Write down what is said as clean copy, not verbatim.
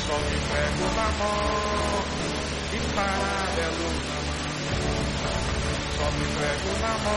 só me entrego na mão e paralelo na mão. Só me entrego na mão